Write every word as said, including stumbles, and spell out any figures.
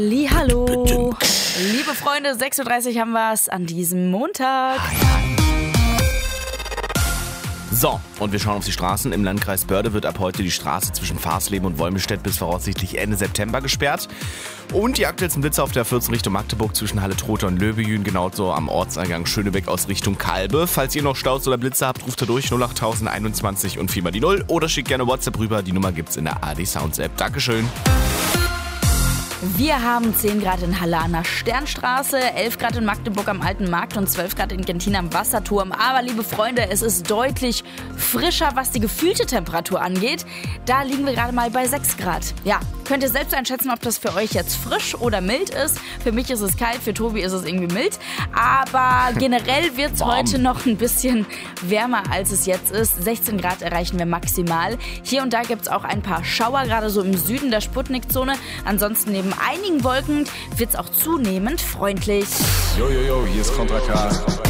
Hallihallo. Liebe Freunde, sechs Uhr dreißig haben wir es an diesem Montag. So, und wir schauen auf die Straßen. Im Landkreis Börde wird ab heute die Straße zwischen Farsleben und Wolmirstedt bis voraussichtlich Ende September gesperrt. Und die aktuellsten Blitze auf der vierzehn Richtung Magdeburg zwischen Halle Trotha und Löbejün, genauso am Ortseingang Schönebeck aus Richtung Kalbe. Falls ihr noch Staus oder Blitze habt, ruft ihr durch null acht einundzwanzig und viermal die null oder schickt gerne WhatsApp rüber. Die Nummer gibt's in der A R D Sounds App. Dankeschön. Wir haben zehn Grad in Halle an der Sternstraße, elf Grad in Magdeburg am Alten Markt und zwölf Grad in Gentin am Wasserturm. Aber liebe Freunde, es ist deutlich frischer, was die gefühlte Temperatur angeht. Da liegen wir gerade mal bei sechs Grad. Ja, könnt ihr selbst einschätzen, ob das für euch jetzt frisch oder mild ist. Für mich ist es kalt, für Tobi ist es irgendwie mild. Aber generell wird es heute noch ein bisschen wärmer, als es jetzt ist. sechzehn Grad erreichen wir maximal. Hier und da gibt es auch ein paar Schauer, gerade so im Süden der Sputnik-Zone. Ansonsten neben einigen Wolken wird es auch zunehmend freundlich. Jojojo, hier ist Contra K.